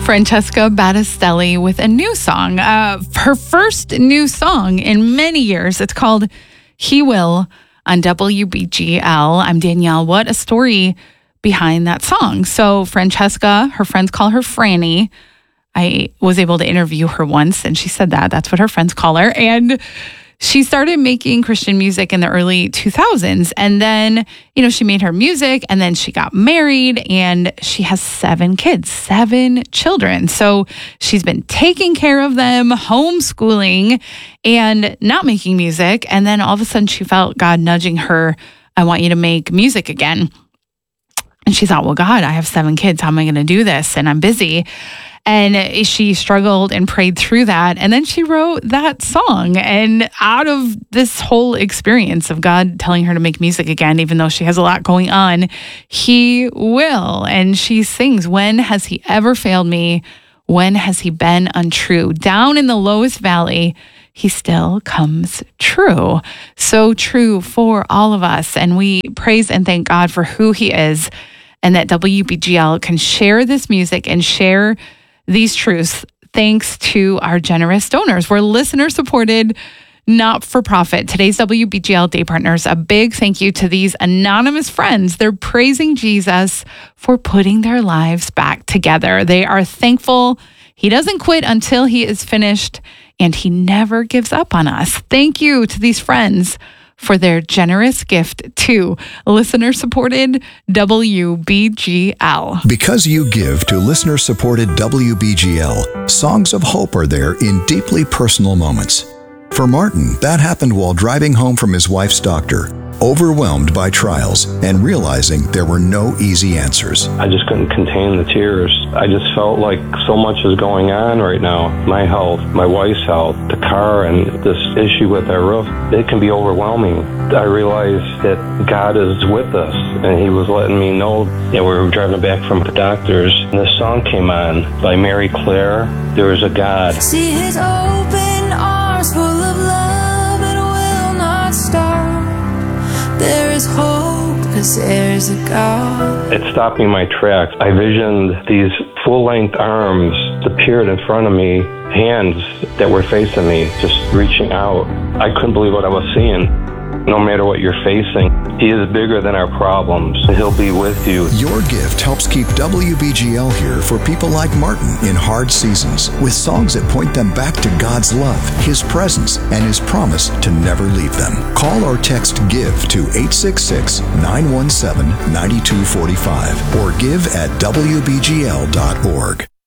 Francesca Battistelli with a new song. Her first new song in many years. It's called He Will on WBGL. I'm Danielle. What a story behind that song. So Francesca, her friends call her Franny. I was able to interview her once and she said that's what her friends call her. And she started making Christian music in the early 2000s. And then, she made her music and then she got married and she has 7 kids, 7 children. So she's been taking care of them, homeschooling and not making music. And then all of a sudden she felt God nudging her, I want you to make music again. And she thought, well, God, I have 7 kids. How am I going to do this? And I'm busy. And she struggled and prayed through that. And then she wrote that song. And out of this whole experience of God telling her to make music again, even though she has a lot going on, He will. And she sings, when has He ever failed me? When has He been untrue? Down in the lowest valley, He still comes true. So true for all of us. And we praise and thank God for who He is, and that WBGL can share this music and share these truths thanks to our generous donors. We're listener-supported, not-for-profit. Today's WBGL Day Partners, a big thank you to these anonymous friends. They're praising Jesus for putting their lives back together. They are thankful He doesn't quit until He is finished, and He never gives up on us. Thank you to these friends for their generous gift to listener-supported WBGL. Because you give to listener-supported WBGL, songs of hope are there in deeply personal moments. For Martin, that happened while driving home from his wife's doctor, overwhelmed by trials and realizing there were no easy answers. I just couldn't contain the tears. I just felt like so much is going on right now. My health, my wife's health, the car, and this issue with our roof, it can be overwhelming. I realized that God is with us, and He was letting me know that we were driving back from the doctors, and this song came on by Mary Claire, There Is a God. See His open arms full of love, it will not stop. There is hope, because there is a God. It stopped me in my tracks. I visioned these full-length arms appeared in front of me, hands that were facing me, just reaching out. I couldn't believe what I was seeing. No matter what you're facing, He is bigger than our problems, and He'll be with you. Your gift helps keep WBGL here for people like Martin in hard seasons, with songs that point them back to God's love, His presence, and His promise to never leave them. Call or text GIVE to 866-917-9245 or give at WBGL.org.